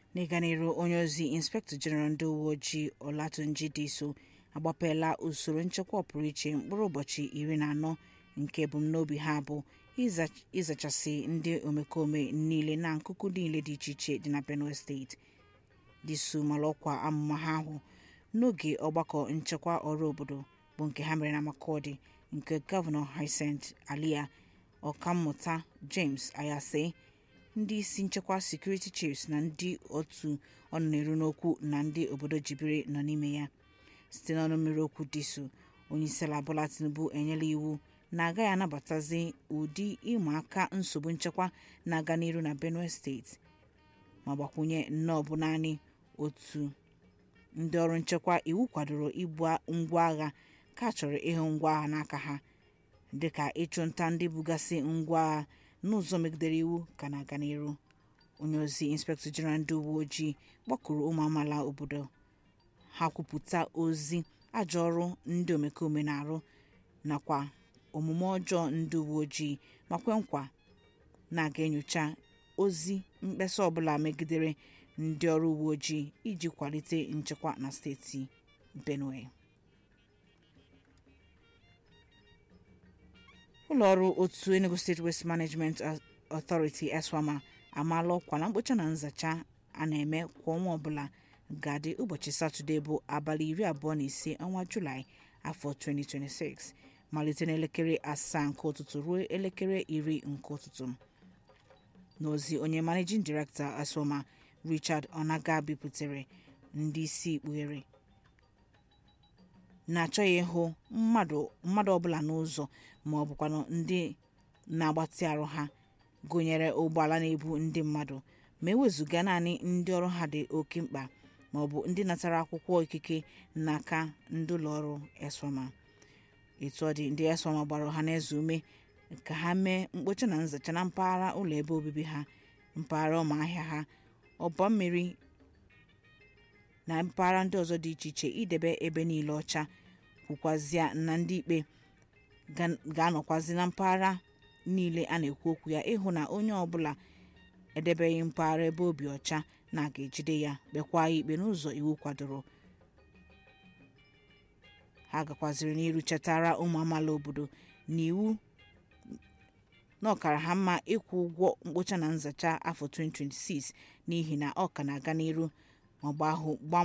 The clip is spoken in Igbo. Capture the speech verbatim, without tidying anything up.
N'ịganiru onye ozi Inspector General ndị uwe ojii Olatunji Diso agbapela usoro nchekwa pụrụ iche mkpụrụ ụbọchị iri na anọ nke ebumnobi ha bụ ịzachasị ndị omekome niile na nkuku niile dị iche iche dị na Benue State. Diso mara ọkwa amụma ha ahụ n'oge ọgbakọ nchekwa ọrụ obodo bụ nke ha mere na Makurdi nke Gọvanọ Hyacinth Alia, Ọkammụta James Ayase, ndị isi nchekwa security chiefs na ndị otu ọnụneru n'okwu na ndị obodo jibiri nọ n'ime ya. Site n'ọnụ mmiri okwu Diso, onyeisiala Bola Tinubu enyela iwu na agaghị anabatazi ụdị ịma aka nsogbu nchekwa na-aga n'iru na Benue State, ma gbakwunye nnọọ bụ naanị otu ndị ọrụ nchekwa iwu kwadoro ibu ngwa agha ka chọrọ ịhụ ngwa agha n'aka ha, dịka ịchụnta ndị bugasị ngwa agha n'ụzọ megidere iwu ka na-aga n'iru. Onye ozi Inspector General ndị uwe ojii gbakụrụ ụmụ amaala obodo ha kwupụta ozi ajọ ọrụ ndị omekome na-arụ nakwa omume ọjọọ ndị uwe ojii ma kwe nkwa na-aga enyocha ozi mkpesa ọbụla megidere ndị ọrụ uwe ojii iji kwalite nchekwa na steeti Benue. Ụlọọrụ otu Enugu State Waste Management Authority ESWAMA amaala ọkwa na mkpocha na nzacha a na-eme kwa ọnwa ọbụla ga-adị ụbọchị Satọde bụ abalị iri abụọ na ise ọnwa Julaị afọ twenty twenty-six malite n'elekere asaa nke ụtụtụ ruo elekere iri nke ụtụtụ. N'ozi onye Managing Director ESWAMA Richard Onaga bipụtare, ndị isi ikpughere na-achọghị ịhụ mmadụ mmadụ ọbụla n'ụzọ ma ọ bụkwanụ ndị na-agbatị arụ ha, gụnyere ụgbọala na-ebu ndị mmadụ, ma ewezuga naanị ndị ọrụ ha dị oke mkpa ma ọ bụ ndị natara akwụkwọ ikike n'aka ndị ụlọọrụ ESWAMA. Etu ọ dị, ndị ESWAMA gbara ọha na-eze ume ka ha mee mkpocha na nzacha na mpaghara ụlọ ebe obibi ha, mpaghara ụmụahịa ha, ọba mmiri na mpaghara ndị ọzọ dị iche iche, idebe ebe niile ọcha, kwukwazịa na ndị ikpe ga-anọkwazi na mpaghara niile a na-ekwu okwu ya ịhụ na onye ọbụla edebeghị mpaghara ebe obi ọcha na a ga-ejide ya kpekwa ya ikpe n'ụzọ iwu kwadoro. Ha gakwaziri n'iru chetara ụmụ amaala obodo na iwu na ọkara ha mma ịkwụ ụgwọ mkpocha na nzacha afọ twenty twenty-six n'ihi na ọ ka na-aga n'iru ọgba ahụ